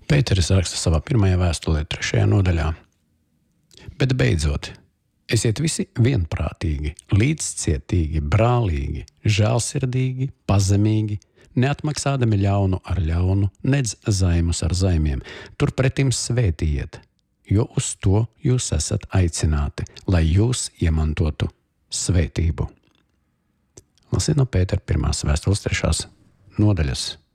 Pēteris raksta savā pirmajā vēstulē, 3. nodaļā. Bet beidzot, esiet visi vienprātīgi, līdzcietīgi, brālīgi, žēlsirdīgi, pazemīgi, neatmaksādami ļaunu ar ļaunu, nedz zaimus ar zaimiem. Turpretim svētījiet, jo uz to jūs esat aicināti, lai jūs iemantotu svētību. Lasīt no Pētera 1. vēstules 3. nodaļas